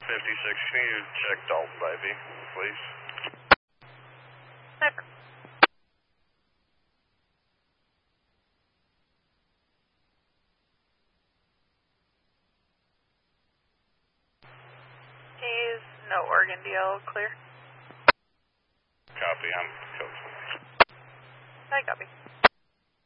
can you check Dalton Bybee, please? Never. He's no Oregon DL, clear. Copy, I'm code 4. I copy.